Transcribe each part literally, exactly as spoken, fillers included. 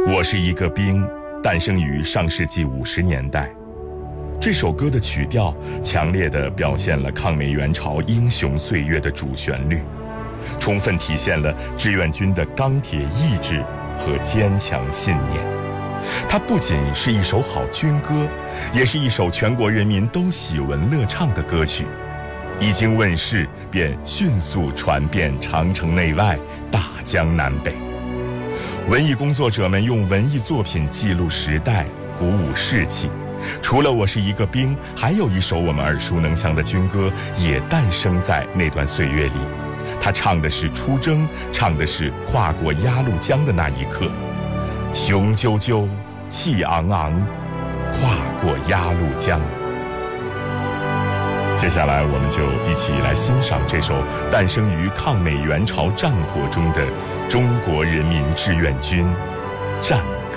我是一个兵，诞生于上世纪五十年代。这首歌的曲调强烈地表现了抗美援朝英雄岁月的主旋律，充分体现了志愿军的钢铁意志和坚强信念。它不仅是一首好军歌，也是一首全国人民都喜闻乐唱的歌曲。一经问世，便迅速传遍长城内外、大江南北。文艺工作者们用文艺作品记录时代，鼓舞士气。除了我是一个兵，还有一首我们耳熟能详的军歌也诞生在那段岁月里。他唱的是出征，唱的是跨过鸭绿江的那一刻。雄赳赳，气昂昂，跨过鸭绿江。接下来我们就一起来欣赏这首诞生于抗美援朝战火中的中国人民志愿军战歌。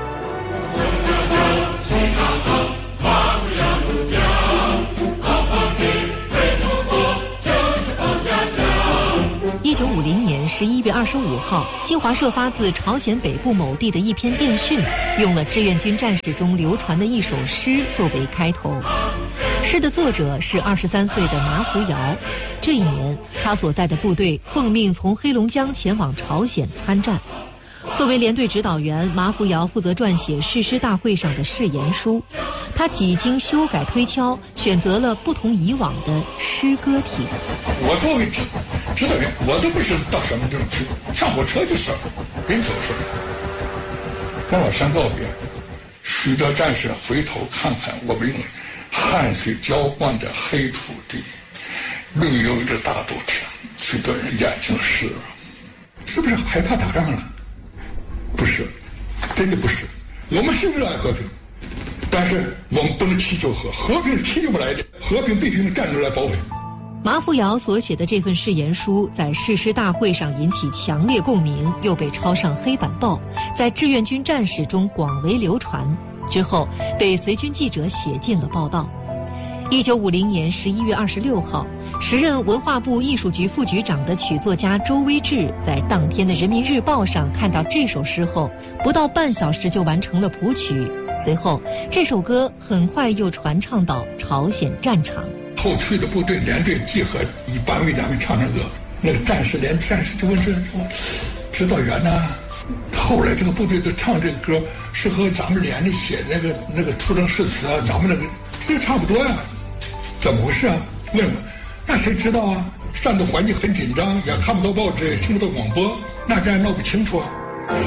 一九五零年十一月二十五号，新华社发自朝鲜北部某地的一篇电讯，用了志愿军战士中流传的一首诗作为开头。诗的作者是二十三岁的马福尧。这一年，他所在的部队奉命从黑龙江前往朝鲜参战。作为连队指导员，马福尧负责撰写誓师大会上的誓言书。他几经修改推敲，选择了不同以往的诗歌体。 我作为指指导员，我都不是到什么地方去，上火车就是了，临走时候跟老山告别，许多战士回头看看我们用汗水浇灌的黑土地，绿油油的大豆田，许多人眼睛湿了。是不是害怕打仗了？不是，真的不是。我们是热爱和平，但是我们不能祈求和和平是祈求不来的，和平必须用战争来保卫。 马福尧所写的这份誓言书在誓师大会上引起强烈共鸣，又被抄上黑板报，在志愿军战士中广为流传。之后被随军记者写进了报道。一九五零年十一月二十六号，时任文化部艺术局副局长的曲作家周威志在当天的《人民日报》上看到这首诗后，不到半小时就完成了谱曲。随后，这首歌很快又传唱到朝鲜战场。 后去的部队连队集合，一般为咱们唱这歌，那个战士连战士就问说：“指导员呢？”后来这个部队都唱这个歌，是和咱们连的写那个那个出征誓词啊，咱们那个这差不多呀、啊。怎么回事啊？问我，那谁知道啊？战斗环境很紧张，也看不到报纸，也听不到广播，那咱也闹不清楚啊。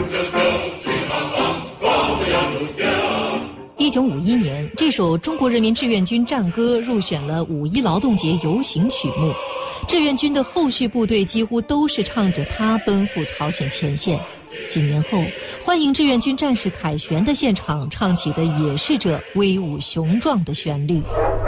一九五一年，这首中国人民志愿军战歌入选了五一劳动节游行曲目。志愿军的后续部队几乎都是唱着它奔赴朝鲜前线。几年后，欢迎志愿军战士凯旋的现场唱起的也是这威武雄壮的旋律。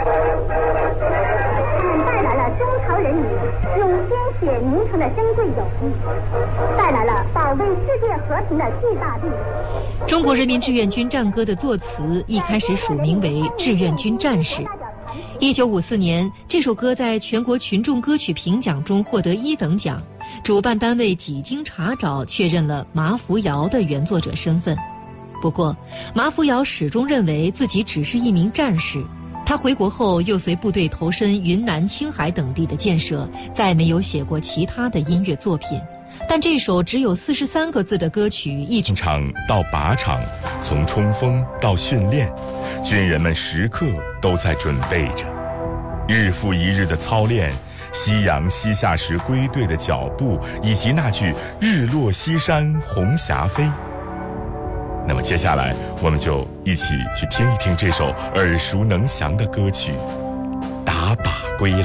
带来了中朝人民用鲜血凝成的珍贵友谊，带来了保卫世界和平的巨大力量。 中国人民志愿军战歌的作词一开始署名为志愿军战士。一九五四年，这首歌在全国群众歌曲评奖中获得一等奖。主办单位几经查找，确认了马福尧的原作者身份。不过，马福尧始终认为自己只是一名战士。他回国后又随部队投身云南、青海等地的建设，再没有写过其他的音乐作品。但这首只有四十三个字的歌曲一直场到靶场，从冲锋到训练，军人们时刻都在准备着，日复一日的操练，夕阳西下时归队的脚步，以及那句日落西山红霞飞。那么接下来我们就一起去听一听这首耳熟能详的歌曲《打靶归来》。